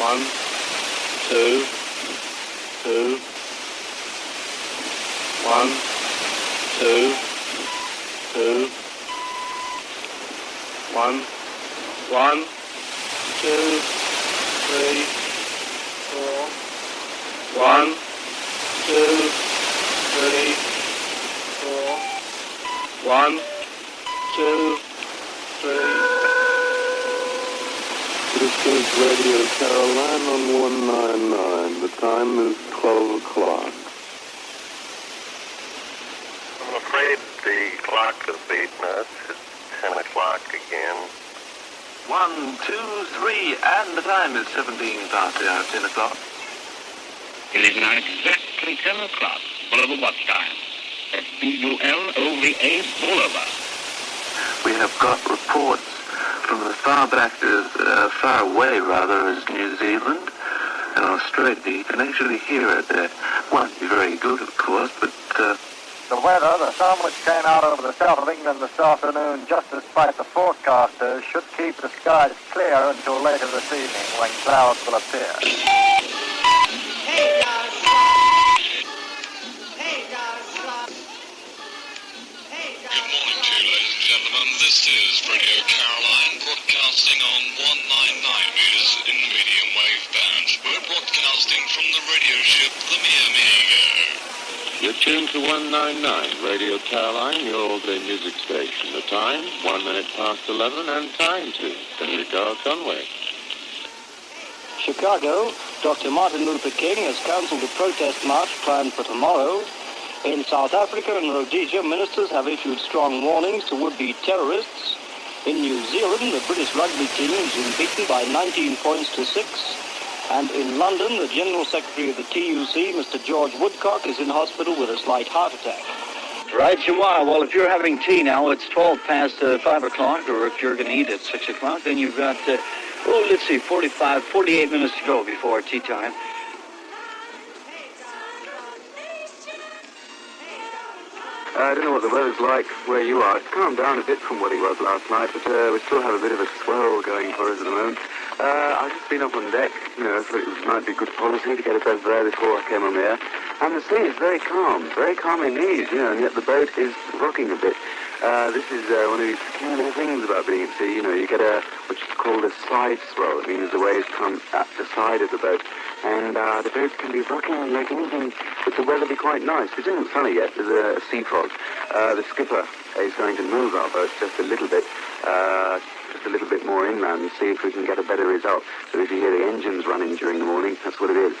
1, 2, 2, 1, 2, 2, 1, 1, 2, 3, 4, 1, 2, 3, 4, 1, 2, 3. This is Radio Caroline on 199. The time is 12 o'clock. I'm afraid the clock has beaten us. It's 10 o'clock again. 1, 2, 3, and the time is 17 past the hour, 10 o'clock. It is now exactly 10 o'clock. Global watch time. At BULOVA Boulevard. We have got reports from as far back as, far away rather, as New Zealand and Australia. You can actually hear it. It won't be very good, of course, but the weather, the sun which came out over the south of England this afternoon, just despite the forecasters, should keep the skies clear until later this evening when clouds will appear. Hey guys, hey guys, hey guys. Good morning to you, ladies and gentlemen. This is Radio Caroline, broadcasting on 199 meters in the medium wave band. We're broadcasting from the radio ship the Mia. You're tuned to 199 Radio Caroline, your all-day music station. The time, 1 minute past 11, and time to Henry Carl Conway. Chicago, Dr. Martin Luther King has cancelled a protest march planned for tomorrow. In South Africa and Rhodesia, ministers have issued strong warnings to would-be terrorists. In New Zealand, the British rugby team has been beaten by 19 points to 6. And in London, the General Secretary of the TUC, Mr. George Woodcock, is in hospital with a slight heart attack. Right you are. Well, if you're having tea now, it's 12 past 5 o'clock, or if you're going to eat at 6 o'clock, then you've got, 48 minutes to go before tea time. I don't know what the weather's like where you are. It's calmed down a bit from what it was last night, but we still have a bit of a swell going for us at the moment. I've just been up on deck, so it might be good policy to get a bit of air before I came on the air. And the sea is very calm indeed, and yet the boat is rocking a bit. This is one of these peculiar things about being at sea. You get what's called a side swell. It means the waves come at the side of the boat, and the boat can be rocking like anything, but the weather be quite nice. It isn't sunny yet. There's a sea fog. The skipper is going to move our boat just a little bit more inland and see if we can get a better result. So if you hear the engines running during the morning, that's what it is.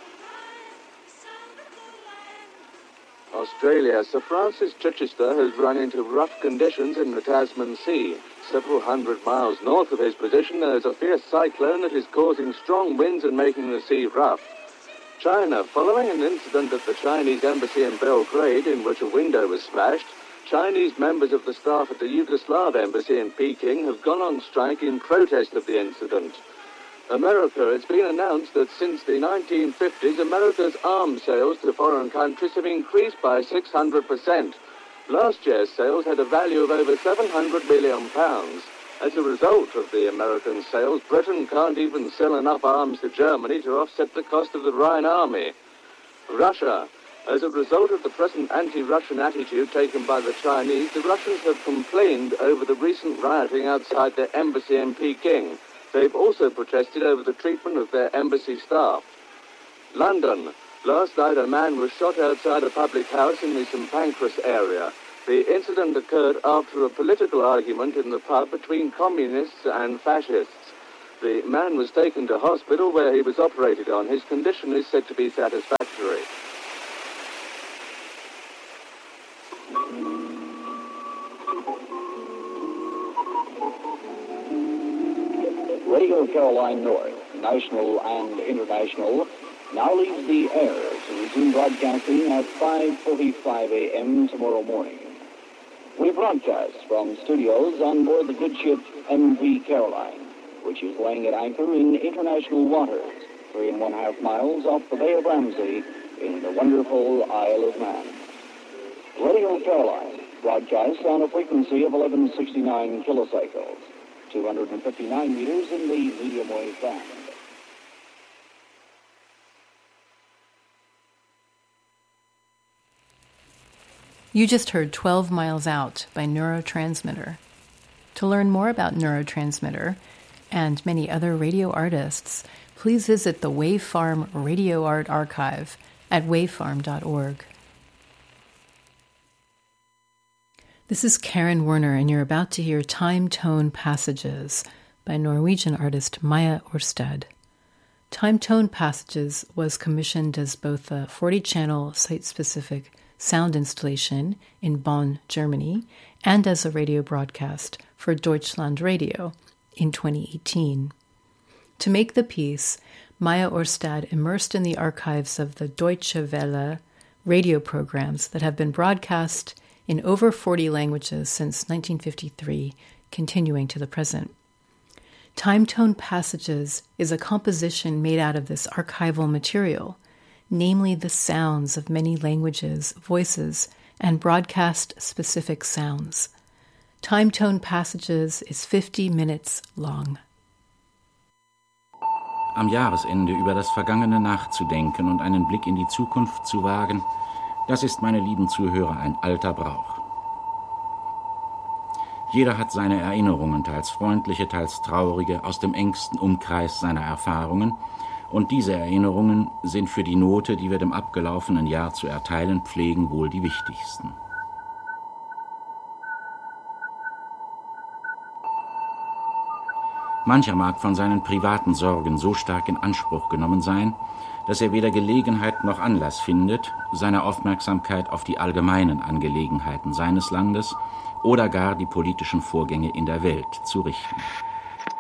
Australia, Sir Francis Chichester has run into rough conditions in the Tasman Sea. Several hundred miles north of his position, there is a fierce cyclone that is causing strong winds and making the sea rough. China, following an incident at the Chinese embassy in Belgrade in which a window was smashed, Chinese members of the staff at the Yugoslav embassy in Peking have gone on strike in protest of the incident. America, it's been announced that since the 1950s, America's arms sales to foreign countries have increased by 600%. Last year's sales had a value of over £700 million. As a result of the American sales, Britain can't even sell enough arms to Germany to offset the cost of the Rhine Army. Russia. As a result of the present anti-Russian attitude taken by the Chinese, the Russians have complained over the recent rioting outside their embassy in Peking. They've also protested over the treatment of their embassy staff. London. Last night a man was shot outside a public house in the St Pancras area. The incident occurred after a political argument in the pub between communists and fascists. The man was taken to hospital where he was operated on. His condition is said to be satisfactory. Radio Caroline North, national and international, now leaves the air to resume broadcasting at 5:45 a.m. tomorrow morning. We broadcast from studios on board the good ship MV Caroline, which is laying at anchor in international waters, 3½ miles off the Bay of Ramsey in the wonderful Isle of Man. Radio Caroline broadcasts on a frequency of 1169 kilocycles, 259 meters in the medium wave band. You just heard 12 Miles Out by Neurotransmitter. To learn more about Neurotransmitter and many other radio artists, please visit the Wavefarm Radio Art Archive at wavefarm.org. This is Karen Werner, and you're about to hear Time Tone Passages by Norwegian artist Maja Orstad. Time Tone Passages was commissioned as both a 40-channel site-specific sound installation in Bonn, Germany, and as a radio broadcast for Deutschland Radio in 2018. To make the piece, Maja Orstad immersed in the archives of the Deutsche Welle radio programs that have been broadcast in over 40 languages since 1953, continuing to the present. Time Tone Passages is a composition made out of this archival material, namely the sounds of many languages, voices, and broadcast-specific sounds. Time Tone Passages is 50 minutes long. Am Jahresende über das Vergangene nachzudenken und einen Blick in die Zukunft zu wagen, das ist, meine lieben Zuhörer, ein alter Brauch. Jeder hat seine Erinnerungen, teils freundliche, teils traurige, aus dem engsten Umkreis seiner Erfahrungen, und diese Erinnerungen sind für die Note, die wir dem abgelaufenen Jahr zu erteilen pflegen, wohl die wichtigsten. Mancher mag von seinen privaten Sorgen so stark in Anspruch genommen sein, dass er weder Gelegenheit noch Anlass findet, seine Aufmerksamkeit auf die allgemeinen Angelegenheiten seines Landes oder gar die politischen Vorgänge in der Welt zu richten.